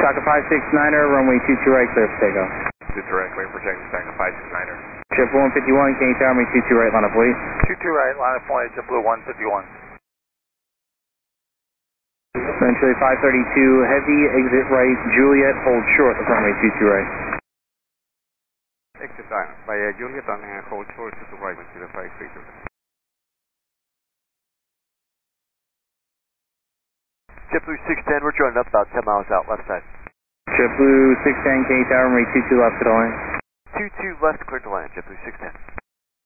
Stocker 569er, runway 22 right, clear for takeoff. 22 right, clear for takeoff, Stocker 569er. JetBlue 151, can you tower me 22 right, line up please? 22 right, line up point, JetBlue 151. Eventually 532, heavy, exit right, Juliet, hold short of runway 22 right. Exit by Juliet on hold short to the right, with 532. JetBlue 610, we're joining up about 10 miles out, left side. JetBlue 610, can you tower me 22 left to the lane? 22 left, clear to land, JetBlue 610.